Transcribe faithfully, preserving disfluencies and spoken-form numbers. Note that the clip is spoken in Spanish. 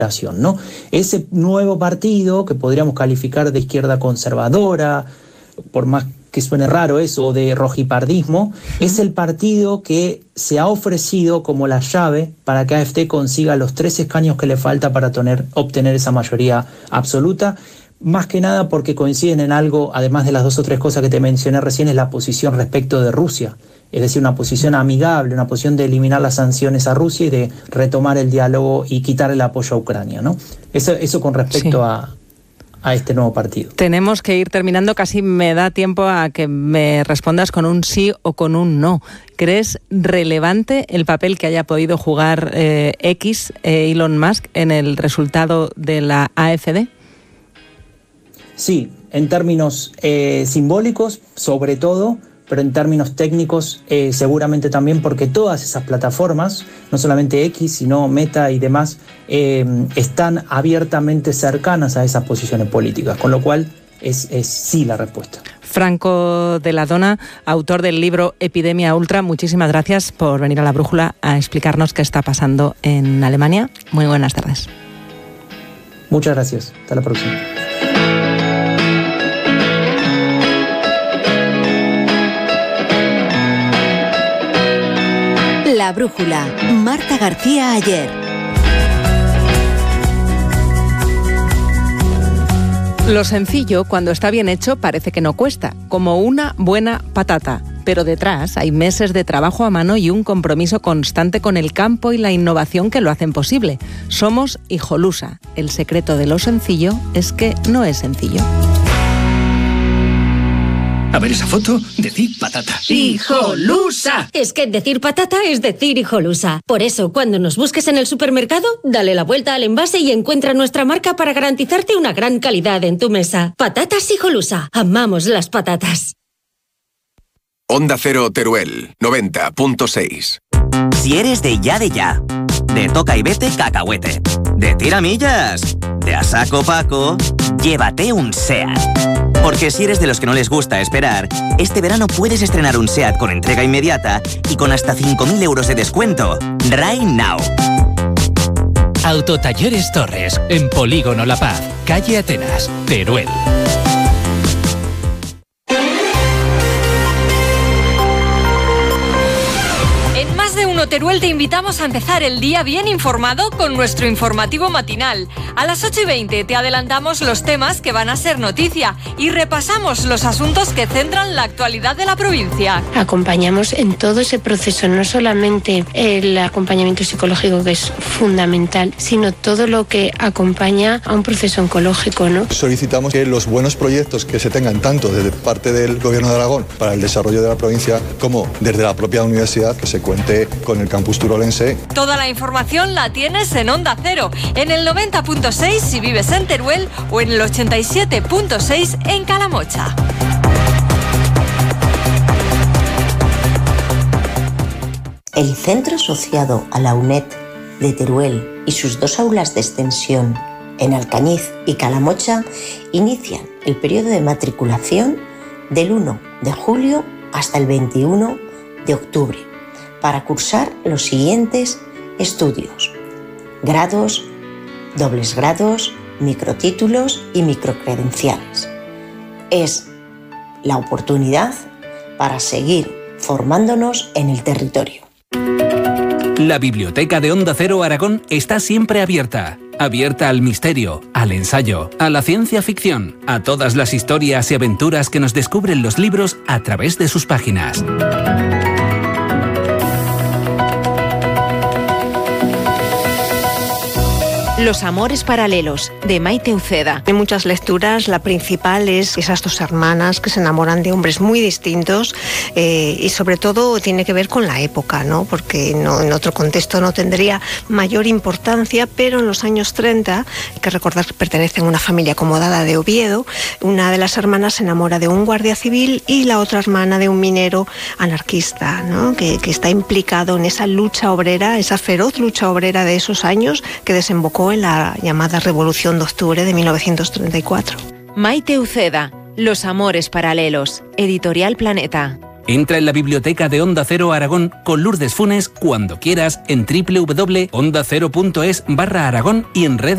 ¿no? Ese nuevo partido, que podríamos calificar de izquierda conservadora, por más que suene raro eso, o de rojipardismo, es el partido que se ha ofrecido como la llave para que A F D consiga los tres escaños que le falta para tener, obtener esa mayoría absoluta, más que nada porque coinciden en algo, además de las dos o tres cosas que te mencioné recién, es la posición respecto de Rusia. Es decir, una posición amigable, una posición de eliminar las sanciones a Rusia y de retomar el diálogo y quitar el apoyo a Ucrania, ¿no? Eso, eso con respecto sí. a, a este nuevo partido. Tenemos que ir terminando, casi me da tiempo a que me respondas con un sí o con un no. ¿Crees relevante el papel que haya podido jugar eh, X, eh, Elon Musk, en el resultado de la A F D? Sí, en términos eh, simbólicos, sobre todo, pero en términos técnicos eh, seguramente también, porque todas esas plataformas, no solamente X, sino Meta y demás, eh, están abiertamente cercanas a esas posiciones políticas, con lo cual es, es sí la respuesta. Franco de la Dona, autor del libro Epidemia Ultra, muchísimas gracias por venir a La Brújula a explicarnos qué está pasando en Alemania. Muy buenas tardes. Muchas gracias. Hasta la próxima. La Brújula, Marta García Ayer. Lo sencillo, cuando está bien hecho, parece que no cuesta, como una buena patata. Pero detrás hay meses de trabajo a mano y un compromiso constante con el campo y la innovación que lo hacen posible. Somos Hijolusa. El secreto de lo sencillo es que no es sencillo. A ver esa foto, decir patata. ¡Hijolusa! Es que decir patata es decir Hijolusa. Por eso, cuando nos busques en el supermercado, dale la vuelta al envase y encuentra nuestra marca para garantizarte una gran calidad en tu mesa. Patatas Hijolusa. Amamos las patatas. Onda Cero Teruel, noventa punto seis. Si eres de ya de ya, de toca y vete cacahuete, de tiramillas, de a saco Paco, llévate un SEAT. Porque si eres de los que no les gusta esperar, este verano puedes estrenar un SEAT con entrega inmediata y con hasta cinco mil euros de descuento. Right now. Autotalleres Torres, en Polígono La Paz, calle Atenas, Teruel. Teruel te invitamos a empezar el día bien informado con nuestro informativo matinal. A las ocho y veinte te adelantamos los temas que van a ser noticia y repasamos los asuntos que centran la actualidad de la provincia. Acompañamos en todo ese proceso, no solamente el acompañamiento psicológico, que es fundamental, sino todo lo que acompaña a un proceso oncológico, ¿no? Solicitamos que los buenos proyectos que se tengan tanto desde parte del Gobierno de Aragón para el desarrollo de la provincia como desde la propia universidad, que se cuente con el campus turolense. Toda la información la tienes en Onda Cero, en el noventa punto seis si vives en Teruel o en el ochenta y siete punto seis en Calamocha. El centro asociado a la UNED de Teruel y sus dos aulas de extensión en Alcañiz y Calamocha inician el periodo de matriculación del uno de julio hasta el veintiuno de octubre para cursar los siguientes estudios: grados, dobles grados, microtítulos y microcredenciales. Es la oportunidad para seguir formándonos en el territorio. La biblioteca de Onda Cero Aragón está siempre abierta. Abierta al misterio, al ensayo, a la ciencia ficción, a todas las historias y aventuras que nos descubren los libros a través de sus páginas. Los amores paralelos, de Maite Uceda. Hay muchas lecturas, la principal es esas dos hermanas que se enamoran de hombres muy distintos eh, y sobre todo tiene que ver con la época, ¿no? Porque no, en otro contexto no tendría mayor importancia, pero en los años treinta, hay que recordar que pertenecen a una familia acomodada de Oviedo, una de las hermanas se enamora de un guardia civil y la otra hermana de un minero anarquista, ¿no? que, que está implicado en esa lucha obrera, esa feroz lucha obrera de esos años que desembocó en la llamada Revolución de Octubre de mil novecientos treinta y cuatro. Maite Uceda, Los amores paralelos, Editorial Planeta. Entra en la biblioteca de Onda Cero Aragón con Lourdes Funes cuando quieras en doble u doble u doble u punto onda cero punto es barra Aragón y en redes.